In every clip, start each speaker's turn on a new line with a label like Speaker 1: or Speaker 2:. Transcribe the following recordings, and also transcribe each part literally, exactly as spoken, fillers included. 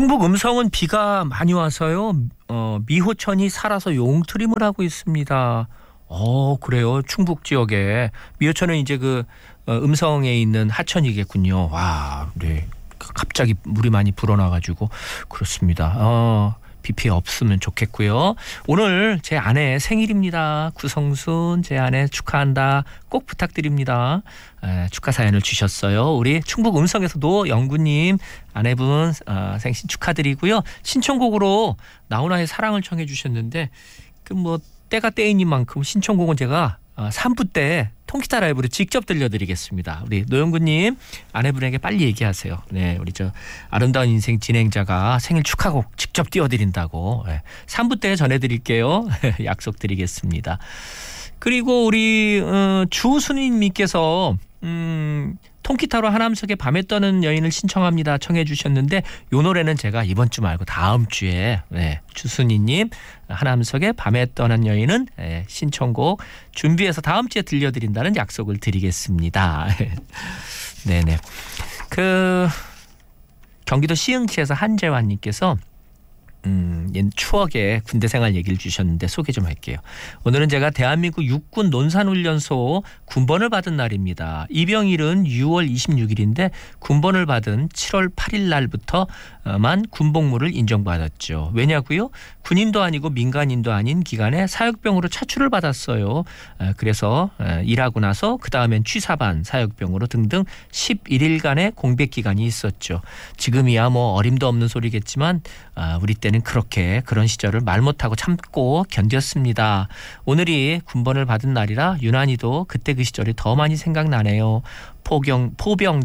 Speaker 1: 충북 음성은 비가 많이 와서요. 어, 미호천이 살아서 용트림을 하고 있습니다. 어, 그래요. 충북 지역에 미호천은 이제 그 어, 음성에 있는 하천이겠군요. 와, 네. 갑자기 물이 많이 불어나가지고 그렇습니다. 어, 비 피해 없으면 좋겠고요. 오늘 제 아내 생일입니다. 구성순 제 아내 축하한다. 꼭 부탁드립니다. 에, 축하 사연을 주셨어요. 우리 충북 음성에서도 영구님 아내분 어, 생신 축하드리고요. 신청곡으로 나훈아의 사랑을 청해 주셨는데 그 뭐 때가 때인 만큼 신청곡은 제가 어, 삼 부 때 통기타 라이브로 직접 들려드리겠습니다. 우리 노영구님 아내분에게 빨리 얘기하세요. 네, 우리 저 아름다운 인생 진행자가 생일 축하곡 직접 띄워드린다고. 네, 삼 부 때 전해드릴게요. 약속드리겠습니다. 그리고 우리 어, 주순희님께서 음, 통기타로 하남석의 밤에 떠는 여인을 신청합니다. 청해 주셨는데 이 노래는 제가 이번 주 말고 다음 주에 네, 주순희님 하남석의 밤에 떠난 여인은 네, 신청곡 준비해서 다음 주에 들려드린다는 약속을 드리겠습니다. 네네. 그 경기도 시흥시에서 한재환님께서 음, 옛 추억의 군대 생활 얘기를 주셨는데 소개 좀 할게요. 오늘은 제가 대한민국 육군 논산훈련소 군번을 받은 날입니다. 입영일은 유월 이십육일인데 군번을 받은 칠월 팔일 날부터만 군복무를 인정받았죠. 왜냐고요? 군인도 아니고 민간인도 아닌 기간에 사역병으로 차출을 받았어요. 그래서 일하고 나서 그 다음엔 취사반, 사역병으로 등등 십일일간의 공백 기간이 있었죠. 지금이야 뭐 어림도 없는 소리겠지만 우리 때는 그렇게 그런 시절을 말 못하고 참고 견뎠습니다. 오늘이 군번을 받은 날이라 유난히도 그때 그 시절이 더 많이 생각나네요. 포경, 포병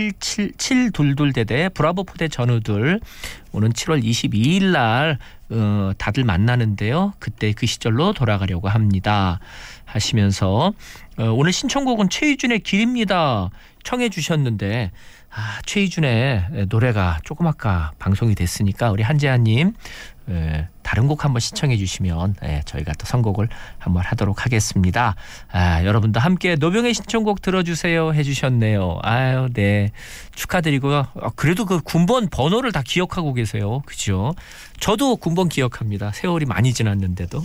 Speaker 1: 제칠칠칠이이 대대 브라보 포대 전우들 오는 칠월 이십이일 날 어, 다들 만나는데요. 그때 그 시절로 돌아가려고 합니다. 하시면서 어, 오늘 신청곡은 최희준의 길입니다. 청해 주셨는데 아, 최희준의 노래가 조금 아까 방송이 됐으니까 우리 한재환님 에, 다른 곡 한번 신청해 주시면 에, 저희가 또 선곡을 한번 하도록 하겠습니다. 아, 여러분도 함께 노병의 신청곡 들어주세요 해주셨네요. 아유, 네, 축하드리고요. 아, 그래도 그 군번 번호를 다 기억하고 계세요. 그죠? 저도 군번 기억합니다. 세월이 많이 지났는데도.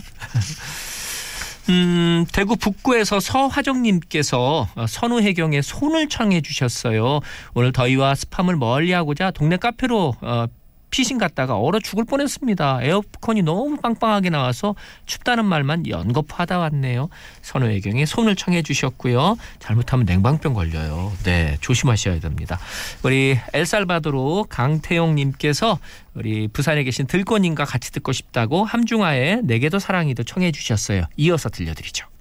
Speaker 1: 음, 대구 북구에서 서화정님께서 선우혜경의 손을 청해 주셨어요. 오늘 더위와 습함을 멀리하고자 동네 카페로 어, 피신 갔다가 얼어 죽을 뻔했습니다. 에어컨이 너무 빵빵하게 나와서 춥다는 말만 연거푸하다 왔네요. 선우혜경의 손을 청해 주셨고요. 잘못하면 냉방병 걸려요. 네, 조심하셔야 됩니다. 우리 엘살바도르 강태용님께서 우리 부산에 계신 들꽃님과 같이 듣고 싶다고 함중아의 내게도 사랑이도 청해 주셨어요. 이어서 들려드리죠.